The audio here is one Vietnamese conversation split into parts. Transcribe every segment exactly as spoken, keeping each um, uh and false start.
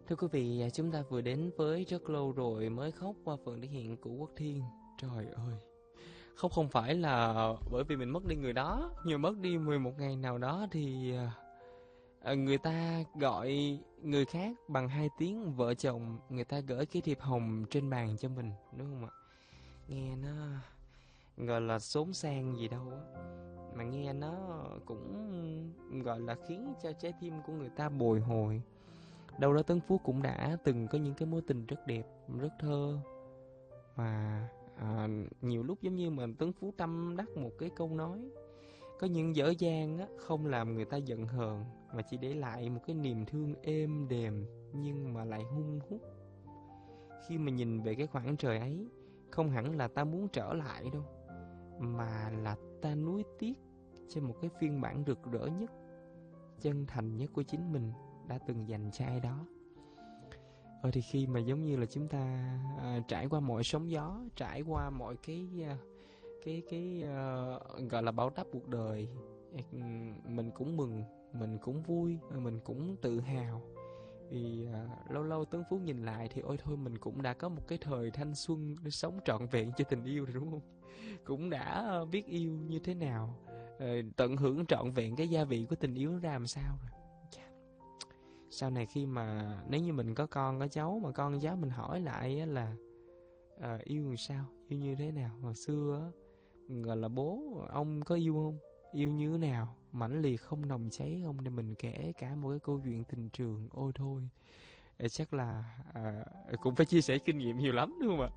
Thưa quý vị, chúng ta vừa đến với Rất Lâu Rồi Mới Khóc qua phần thể hiện của Quốc Thiên. Trời ơi, khóc không phải là bởi vì mình mất đi người đó, nhưng mất đi mười một ngày nào đó thì à, người ta gọi người khác bằng hai tiếng vợ chồng, người ta gửi cái thiệp hồng trên bàn cho mình, đúng không ạ? Nghe nó gọi là xốn sang gì đâu á, mà nghe nó cũng gọi là khiến cho trái tim của người ta bồi hồi. Đâu đó Tấn Phú cũng đã từng có những cái mối tình rất đẹp, rất thơ. Và à, nhiều lúc giống như mà Tấn Phú tâm đắc một cái câu nói: có những dở dang á, không làm người ta giận hờn, mà chỉ để lại một cái niềm thương êm đềm nhưng mà lại hun hút. Khi mà nhìn về cái khoảng trời ấy, không hẳn là ta muốn trở lại đâu, mà là ta nuối tiếc cho một cái phiên bản rực rỡ nhất, chân thành nhất của chính mình đã từng dành cho ai đó. Ờ thì khi mà giống như là chúng ta à, trải qua mọi sóng gió, trải qua mọi cái à, cái cái uh, gọi là bão táp cuộc đời, mình cũng mừng, mình cũng vui, mình cũng tự hào. Vì uh, lâu lâu Tấn Phú nhìn lại thì ôi thôi, mình cũng đã có một cái thời thanh xuân để sống trọn vẹn cho tình yêu rồi, đúng không? Cũng đã uh, biết yêu như thế nào, uh, tận hưởng trọn vẹn cái gia vị của tình yêu nó ra làm sao rồi. Sau này khi mà nếu như mình có con có cháu, mà con cháu mình hỏi lại á là à, yêu làm sao, yêu như thế nào, hồi xưa á, gọi là bố ông có yêu không, yêu như thế nào, mãnh liệt không, nồng cháy không, để mình kể cả một cái câu chuyện tình trường. Ôi thôi, chắc là à, cũng phải chia sẻ kinh nghiệm nhiều lắm, đúng không ạ?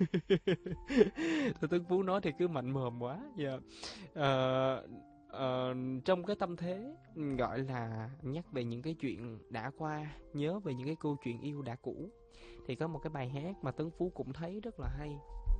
Tôi Tuấn Phú nói thì cứ mạnh mồm quá. Yeah. À, à, trong cái tâm thế gọi là nhắc về những cái chuyện đã qua, nhớ về những cái câu chuyện yêu đã cũ, thì có một cái bài hát mà Tấn Phú cũng thấy rất là hay.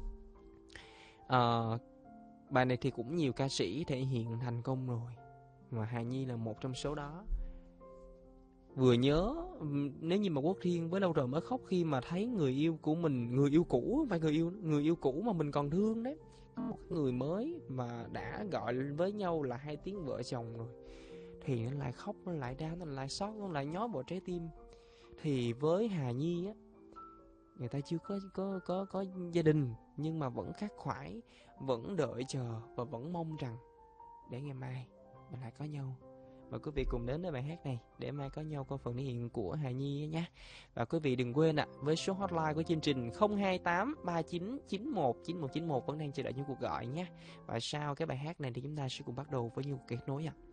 À, bài này thì cũng nhiều ca sĩ thể hiện thành công rồi, mà Hà Nhi là một trong số đó. Vừa nhớ, nếu như mà Quốc Thiên với Lâu Rồi Mới Khóc, khi mà thấy người yêu của mình, người yêu cũ, không phải người yêu, người yêu cũ mà mình còn thương đấy, có một người mới mà đã gọi với nhau là hai tiếng vợ chồng rồi, thì nó lại khóc, nó lại đau, nó lại xót, nó lại nhói vào trái tim. Thì với Hà Nhi á, người ta chưa có có có có gia đình, nhưng mà vẫn khắc khoải, vẫn đợi chờ và vẫn mong rằng để ngày mai mình lại có nhau. Và quý vị cùng đến với bài hát này để mai có nhau qua phần thể hiện của Hà Nhi nhé. Và quý vị đừng quên ạ, à, với số hotline của chương trình không hai tám ba chín chín một chín một chín một vẫn đang chờ đợi những cuộc gọi nhé. Và sau cái bài hát này thì chúng ta sẽ cùng bắt đầu với những cuộc kết nối ạ. À.